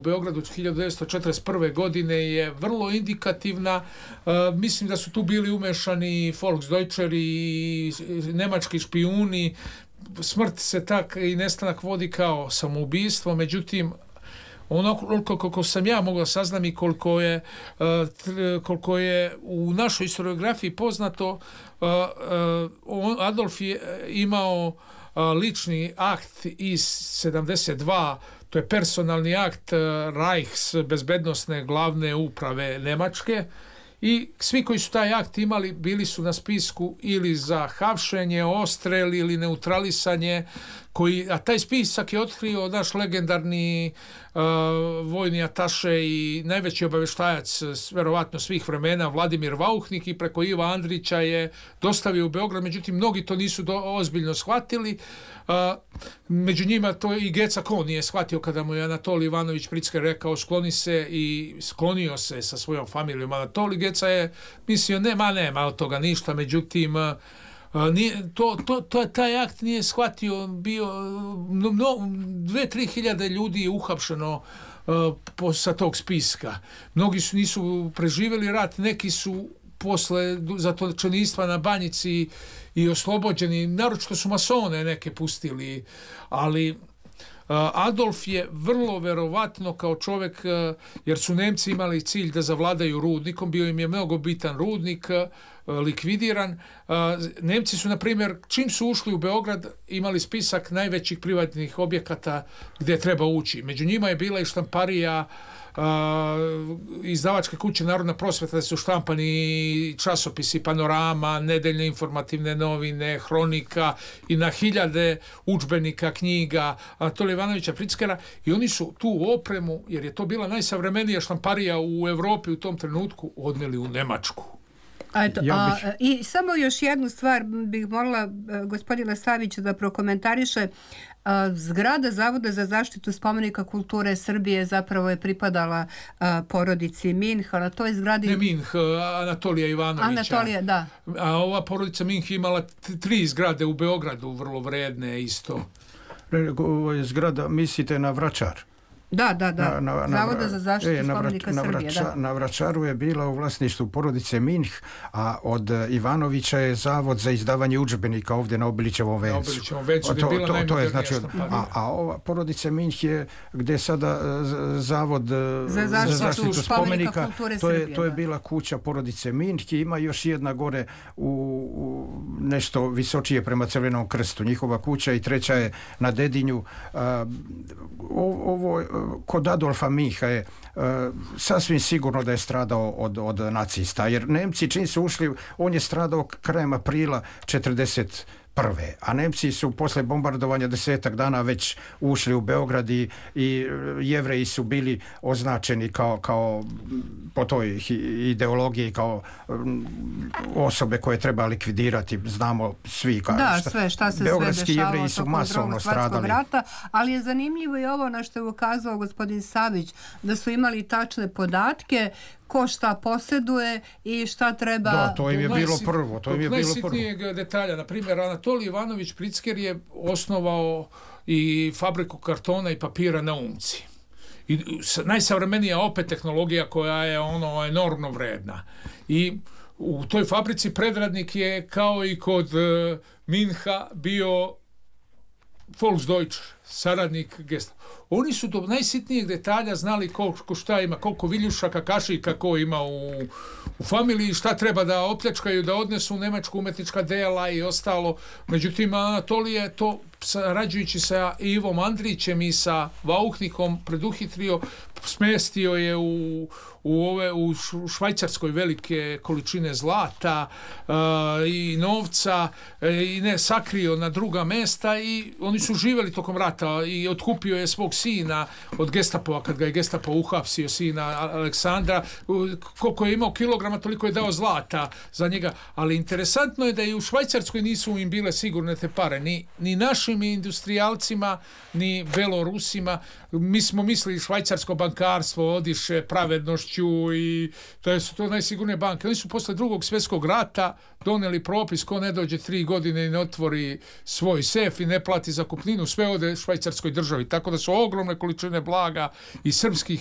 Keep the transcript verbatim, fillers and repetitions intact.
u Beogradu hiljadu devetsto četrdeset prve. godine je vrlo indikativna. E, mislim da su tu bili umešani Volksdeutscheri i nemački špijuni. Smrt se tak i nestanak vodi kao samoubistvo, međutim ono koliko sam ja mogla saznam i koliko je, koliko je u našoj historiografiji poznato, Adolf je imao lični akt iz sedamdeset dva, to je personalni akt Reichs, bezbednosne glavne uprave Nemačke, i svi koji su taj akt imali bili su na spisku ili za hapšenje, odstrel ili neutralisanje, koji, a taj spisak je otkrio naš legendarni uh, vojni ataše i najveći obaveštajac verovatno svih vremena Vladimir Vauchnik, i preko Iva Andrića je dostavio u Beograd, međutim mnogi to nisu do, ozbiljno shvatili. Uh, među njima to i Geca Kohn nije shvatio kada mu je Anatolij Ivanović Pritzker rekao skloni se, i sklonio se sa svojom familijom. Anatolij Geca je mislio nema, nema od toga ništa, međutim uh, Nije, to, to, to, taj akt nije shvatio, bio no, dve, tri hiljade ljudi je uhapšeno uh, po, sa tog spiska. Mnogi su nisu preživjeli rat, neki su posle zatočeništva na Banjici i oslobođeni, naročito su masone neke pustili, ali Adolf je vrlo verovatno kao čovjek, jer su Nemci imali cilj da zavladaju rudnikom, bio im je mnogo bitan rudnik, likvidiran. Nemci su, na primjer, čim su ušli u Beograd, imali spisak najvećih privatnih objekata gdje treba ući. Među njima je bila i štamparija Uh, izdavačke kuće Narodna prosveta, da su štampani časopisi Panorama, nedeljne informativne novine, Hronika i na hiljade udžbenika, knjiga Anatolija Ivanovića Pritzkera, i oni su tu opremu, jer je to bila najsavremenija štamparija u Evropi u tom trenutku, odneli u Nemačku. A eto, a, i samo još jednu stvar bih molila gospodina Savića da prokomentariše. A, zgrada Zavoda za zaštitu spomenika kulture Srbije zapravo je pripadala a, porodici Minch, a na toj zgradi... Ne Minch, Anatolija Ivanovića. Anatolija, da. A ova porodica Minch imala tri zgrade u Beogradu, vrlo vredne isto. Ovo je zgrada, mislite na Vračar? Da, da, da. Na, na, Zavoda za zaštitu e, spomenika na, Srbije. Vrača, da. Na Vračaru je bila u vlasništvu porodice Minch, a od Ivanovića je Zavod za izdavanje udžbenika ovdje na Obilićevom vencu. Na Obilićevom vencu to, je bila to, to je znači, štamparija. a, a ova porodica Minch je gdje je sada Zavod za zaštitu, za zaštitu spomenika. kulture to je, Srbije. to je da. bila kuća porodice Minch i ima još jedna gore u, u nešto visočije prema Crvenom krstu. Njihova kuća, i treća je na Dedinju. A, ovo kod Adolfa Mincha je uh, sasvim sigurno da je stradao od, od nacista, jer Nemci čim su ušli, on je stradao krajem aprila četrdeset prve, a Nemci su posle bombardovanja desetak dana već ušli u Beograd i, i Jevreji su bili označeni kao, kao po toj ideologiji kao um, osobe koje treba likvidirati. Znamo svi kao da, šta, sve šta se beogradski sve Jevreji dešavalo su tokom masovno Drugog svjetskog stradali. rata, ali je zanimljivo i ovo na što je ukazao gospodin Savić, da su imali tačne podatke ko šta posjeduje i šta treba... Da, to im je bilo prvo. To im je bilo prvo. Najsitnijeg detalja, na primjer, Anatolij Ivanović Pritzker je osnovao i fabriku kartona i papira na Umci. I najsavremenija opet tehnologija koja je ono enormno vredna. I u toj fabrici predradnik je kao i kod uh, Mincha bio Volksdeutsch, saradnik Gestapo. Oni su do najsitnijeg detalja znali koliko šta ima, koliko viljušaka, kašika ko ima u, u familiji, šta treba da opljačkaju, da odnesu u Nemačku umetnička dela i ostalo. Međutim, Anatolij je to, sarađujući sa Ivom Andrićem i sa Vauchnikom, preduhitrio, smestio je u, u, ove, u Švajcarskoj velike količine zlata uh, i novca i ne sakrio na druga mesta, i oni su živjeli tokom rata, i otkupio je svog sina od Gestapova, kad ga je Gestapo uhapsio, sina Aleksandra, koliko je imao kilograma, toliko je dao zlata za njega. Ali interesantno je da i u Švajcarskoj nisu im bile sigurne te pare, ni, ni naši našim industrijalcima, ni Belorusima. Mi smo mislili švajcarsko bankarstvo odiše pravednošću i to su to najsigurnije banke. Oni su posle drugog svjetskog rata doneli propis ko ne dođe tri godine i ne otvori svoj sef i ne plati zakupninu, sve ode švajcarskoj državi. Tako da su ogromne količine blaga i srpskih